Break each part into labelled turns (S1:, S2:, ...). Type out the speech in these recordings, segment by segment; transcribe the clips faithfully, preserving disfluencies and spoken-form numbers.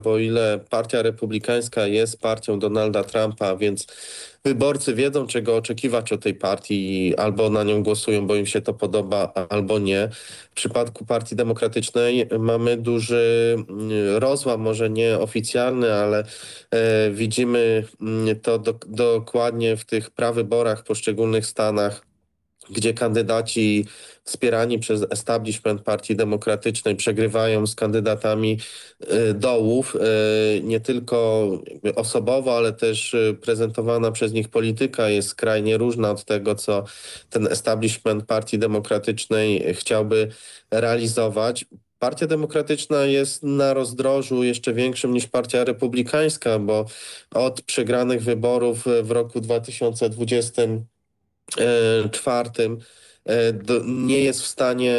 S1: bo o ile Partia Republikańska jest partią Donalda Trumpa, więc wyborcy wiedzą, czego oczekiwać od tej partii i albo na nią głosują, bo im się to podoba, albo nie. W przypadku Partii Demokratycznej mamy duży mm, rozłam, może nie oficjalny, ale e, widzimy mm, to do, dokładnie w tych prawyborach w poszczególnych stanach, gdzie kandydaci wspierani przez establishment Partii Demokratycznej przegrywają z kandydatami y, dołów, y, nie tylko jakby osobowo, ale też y, prezentowana przez nich polityka jest skrajnie różna od tego, co ten establishment Partii Demokratycznej chciałby realizować. Partia Demokratyczna jest na rozdrożu jeszcze większym niż Partia Republikańska, bo od przegranych wyborów w roku dwa tysiące dwudziestym czwartym e, do, nie jest w stanie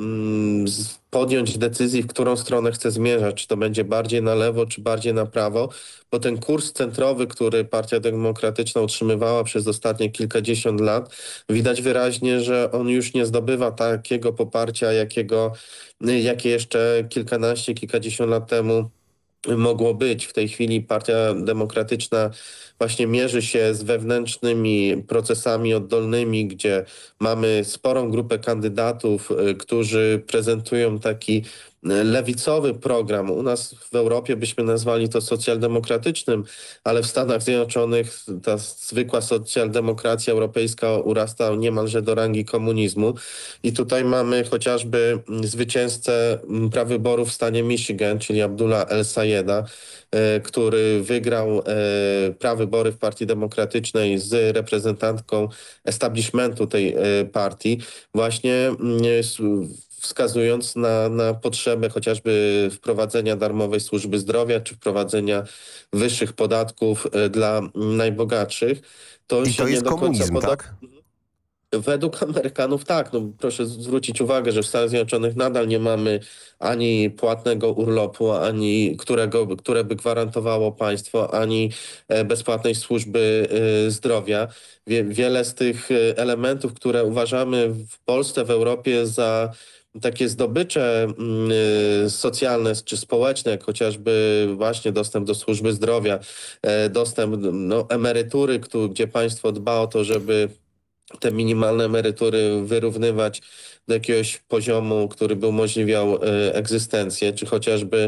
S1: mm, z- podjąć decyzji, w którą stronę chce zmierzać, czy to będzie bardziej na lewo, czy bardziej na prawo, bo ten kurs centrowy, który Partia Demokratyczna utrzymywała przez ostatnie kilkadziesiąt lat, widać wyraźnie, że on już nie zdobywa takiego poparcia, jakiego, jakie jeszcze kilkanaście, kilkadziesiąt lat temu mogło być. W tej chwili Partia Demokratyczna właśnie mierzy się z wewnętrznymi procesami oddolnymi, gdzie mamy sporą grupę kandydatów, y, którzy prezentują taki y, lewicowy program. U nas w Europie byśmy nazwali to socjaldemokratycznym, ale w Stanach Zjednoczonych ta zwykła socjaldemokracja europejska urasta niemalże do rangi komunizmu. I tutaj mamy chociażby mm, zwycięzcę mm, prawyborów w stanie Michigan, czyli Abdullah El-Sayeda, e, który wygrał e, prawybory w Partii Demokratycznej z reprezentantką establishmentu tej e, partii, właśnie mm, s- wskazując na, na potrzebę chociażby wprowadzenia darmowej służby zdrowia czy wprowadzenia wyższych podatków e, dla mm, najbogatszych. To
S2: I
S1: się
S2: to
S1: nie
S2: jest
S1: do końca
S2: komunizm,
S1: podoba.
S2: tak?
S1: Według Amerykanów tak. No, proszę zwrócić uwagę, że w Stanach Zjednoczonych nadal nie mamy ani płatnego urlopu, ani którego, które by gwarantowało państwo, ani e, bezpłatnej służby e, zdrowia. Wie, wiele z tych e, elementów, które uważamy w Polsce, w Europie za takie zdobycze mm, e, socjalne czy społeczne, jak chociażby właśnie dostęp do służby zdrowia, e, dostęp no, emerytury, któ- gdzie państwo dba o to, żeby te minimalne emerytury wyrównywać do jakiegoś poziomu, który by umożliwiał e, egzystencję, czy chociażby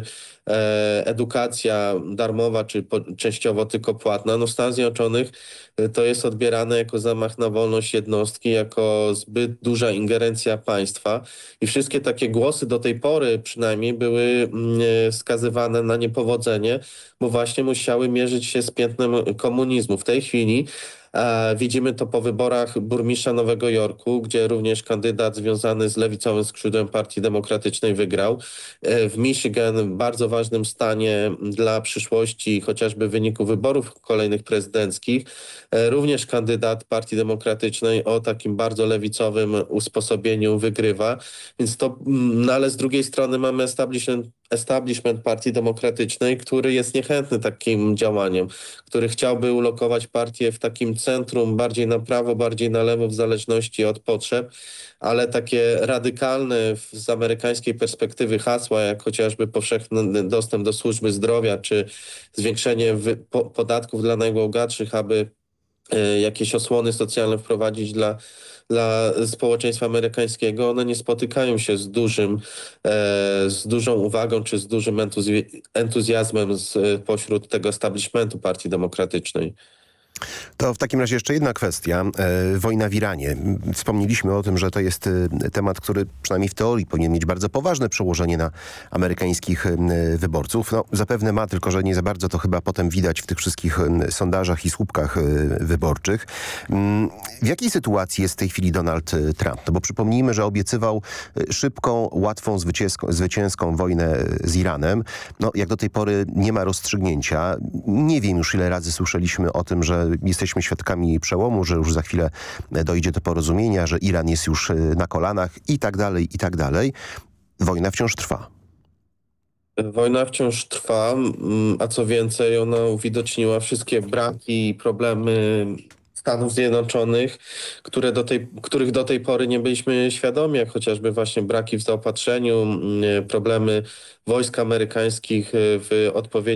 S1: e, edukacja darmowa, czy po, częściowo tylko płatna. No w Stanach Zjednoczonych e, to jest odbierane jako zamach na wolność jednostki, jako zbyt duża ingerencja państwa i wszystkie takie głosy do tej pory przynajmniej były mm, e, skazywane na niepowodzenie, bo właśnie musiały mierzyć się z piętnem komunizmu. W tej chwili E, Widzimy to po wyborach burmistrza Nowego Jorku, gdzie również kandydat związany z lewicowym skrzydłem Partii Demokratycznej wygrał. E, W Michigan, bardzo ważnym stanie dla przyszłości chociażby wyniku wyborów kolejnych prezydenckich, e, również kandydat Partii Demokratycznej o takim bardzo lewicowym usposobieniu wygrywa. Więc to, mm, no ale z drugiej strony mamy establishment, establishment Partii Demokratycznej, który jest niechętny takim działaniom, który chciałby ulokować partię w takim centrum, bardziej na prawo, bardziej na lewo, w zależności od potrzeb, ale takie radykalne w- z amerykańskiej perspektywy hasła, jak chociażby powszechny dostęp do służby zdrowia, czy zwiększenie wy- po- podatków dla najbogatszych, aby e, jakieś osłony socjalne wprowadzić dla, dla społeczeństwa amerykańskiego, one nie spotykają się z dużym, e, z dużą uwagą czy z dużym entuzja- entuzjazmem z, e, pośród tego establishmentu Partii Demokratycznej.
S2: To w takim razie jeszcze jedna kwestia. E, wojna w Iranie. Wspomnieliśmy o tym, że to jest e, temat, który przynajmniej w teorii powinien mieć bardzo poważne przełożenie na amerykańskich e, wyborców. No, zapewne ma, tylko że nie za bardzo to chyba potem widać w tych wszystkich e, sondażach i słupkach e, wyborczych. Mm, W jakiej sytuacji jest w tej chwili Donald e, Trump? No bo przypomnijmy, że obiecywał e, szybką, łatwą, zwycięską, zwycięską wojnę z Iranem. No, jak do tej pory nie ma rozstrzygnięcia. Nie wiem już ile razy słyszeliśmy o tym, że jesteśmy świadkami przełomu, że już za chwilę dojdzie do porozumienia, że Iran jest już na kolanach i tak dalej, i tak dalej. Wojna wciąż trwa.
S1: Wojna wciąż trwa, mm, a co więcej, ona uwidoczniła wszystkie braki i problemy Stanów Zjednoczonych, które do tej, których do tej pory nie byliśmy świadomi, jak chociażby właśnie braki w zaopatrzeniu, problemy wojsk amerykańskich w odpowiedzi